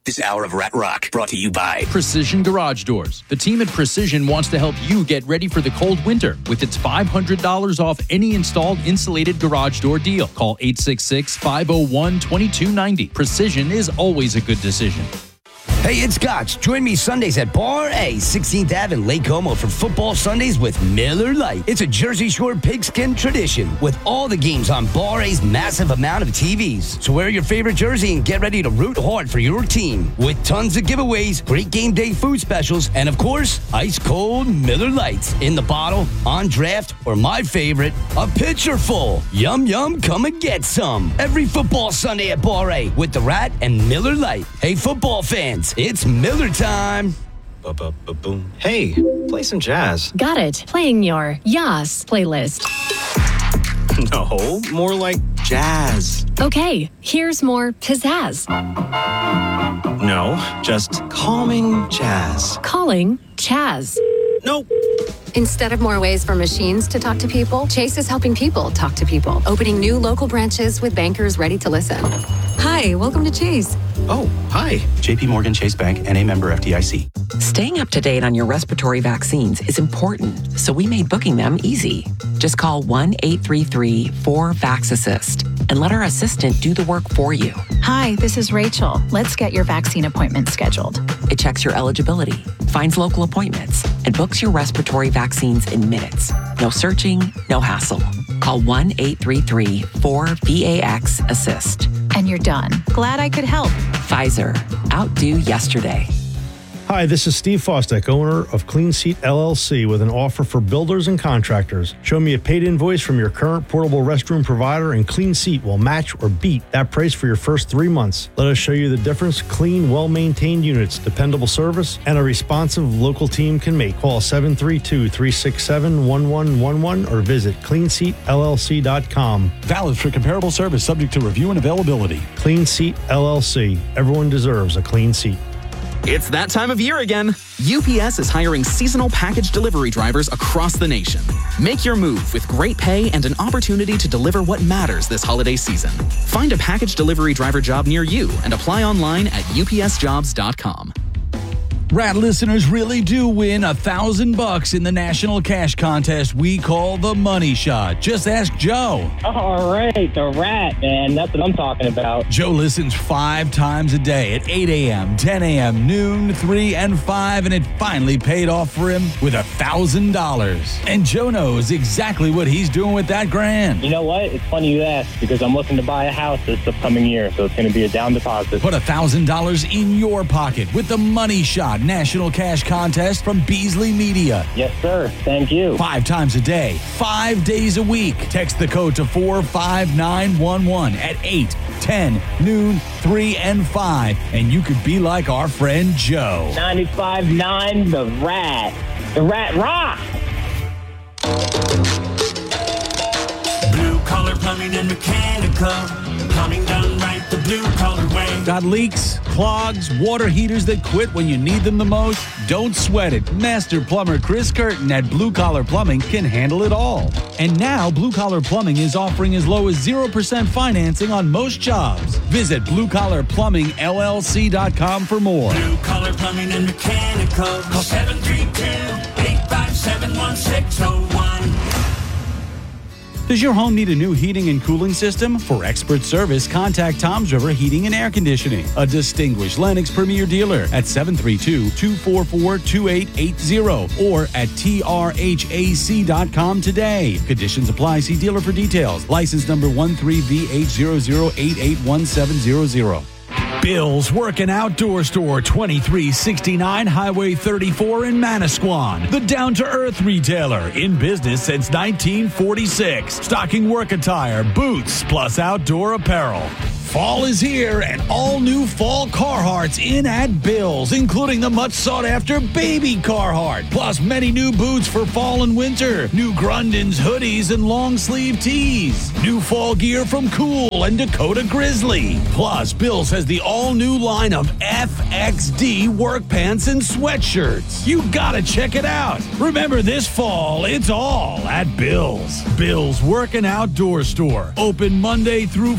This hour of Rat Rock brought to you by Precision Garage Doors. The team at Precision wants to help you get ready for the cold winter with its $500 off any installed insulated garage door deal. Call 866-501-2290. Precision is always a good decision. Hey, it's Scotch. Join me Sundays at Bar A, 16th Ave in Lake Como for Football Sundays with Miller Lite. It's a Jersey Shore pigskin tradition with all the games on Bar A's massive amount of TVs. So wear your favorite jersey and get ready to root hard for your team with tons of giveaways, great game day food specials, and of course, ice cold Miller Lites in the bottle, on draft, or my favorite, a pitcher full. Yum, yum, come and get some. Every Football Sunday at Bar A with the Rat and Miller Lite. Hey, football fans. It's Miller time. Boom. Hey, play some jazz. Got it. Playing your Yas playlist. No, more like jazz. Okay, here's more pizzazz. No, just calming jazz. Calling Chaz. Nope. Instead of more ways for machines to talk to people, Chase is helping people talk to people, opening new local branches with bankers ready to listen. Hi, welcome to Chase. Oh, hi. JP Morgan Chase Bank, NA member FDIC. Staying up to date on your respiratory vaccines is important, so we made booking them easy. Just call 1-833-4-VAX-ASSIST and let our assistant do the work for you. Hi, this is Rachel. Let's get your vaccine appointment scheduled. It checks your eligibility, finds local appointments, and books your respiratory vaccines in minutes. No searching, no hassle. Call 1-833-4-VAX-ASSIST. And you're done. Glad I could help. Pfizer. Outdo yesterday. Hi, this is Steve Fosdick, owner of Clean Seat LLC, with an offer for builders and contractors. Show me a paid invoice from your current portable restroom provider, and Clean Seat will match or beat that price for your first 3 months. Let us show you the difference clean, well-maintained units, dependable service, and a responsive local team can make. Call 732-367-1111 or visit cleanseatllc.com. Valid for comparable service, subject to review and availability. Clean Seat LLC. Everyone deserves a clean seat. It's that time of year again. UPS is hiring seasonal package delivery drivers across the nation. Make your move with great pay and an opportunity to deliver what matters this holiday season. Find a package delivery driver job near you and apply online at upsjobs.com. Rat listeners really do win $1,000 in the national cash contest we call the Money Shot. Just ask Joe. All right, the Rat, man. That's what I'm talking about. Joe listens 5 times a day at 8 a.m., 10 a.m., noon, 3, and 5, and it finally paid off for him with $1,000. And Joe knows exactly what he's doing with that grand. You know what? It's funny you ask, because I'm looking to buy a house this upcoming year, so it's going to be a down deposit. Put $1,000 in your pocket with the Money Shot National Cash Contest from Beasley Media. Yes, sir. Thank you. 5 times a day, 5 days a week. Text the code to 45911 at 8, 10, noon, 3, and 5, and you could be like our friend Joe. 95.9 The Rat. The Rat Rock. Blue collar plumbing and mechanical. Plumbing done right the blue collar way. Got leaks, clogs, water heaters that quit when you need them the most? Don't sweat it. Master plumber Chris Curtin at Blue Collar Plumbing can handle it all. And now Blue Collar Plumbing is offering as low as 0% financing on most jobs. Visit BlueCollarPlumbingLLC.com for more. Blue collar plumbing and mechanical. Call 732-857-1601. Does your home need a new heating and cooling system? For expert service, contact Tom's River Heating and Air Conditioning, a distinguished Lennox Premier dealer at 732-244-2880 or at trhac.com today. Conditions apply. See dealer for details. License number 13VH00881700. Bill's Working Outdoor Store, 2369 Highway 34 in Manasquan. The down-to-earth retailer, in business since 1946. Stocking work attire, boots, plus outdoor apparel. Fall is here, and all new fall Carhartts in at Bill's, including the much sought-after baby Carhartt, plus many new boots for fall and winter, new Grundens hoodies and long-sleeve tees, new fall gear from Cool and Dakota Grizzly. Plus, Bill's has the all-new line of FXD work pants and sweatshirts. You gotta check it out. Remember, this fall, it's all at Bill's. Bill's Working Outdoor Store, open Monday through